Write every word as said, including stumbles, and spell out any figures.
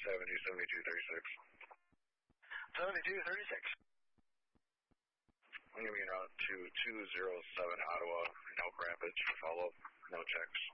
seventy, seventy-two, thirty-six. seventy-two, thirty-six. I'm going to be around two two zero seven Ottawa in Elk Rapids for follow-up. No checks.